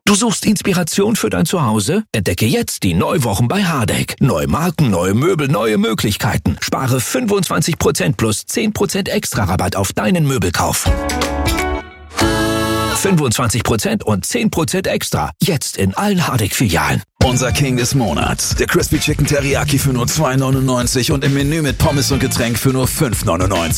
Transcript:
Du suchst Inspiration für dein Zuhause? Entdecke jetzt die Neuwochen bei Hardegg. Neue Marken, neue Möbel, neue Möglichkeiten. Spare 25% plus 10% extra Rabatt auf deinen Möbelkauf. 25% und 10% extra. Jetzt in allen Hardegg-Filialen. Unser King des Monats. Der Crispy Chicken Teriyaki für nur $2,99 und im Menü mit Pommes und Getränk für nur $5,99.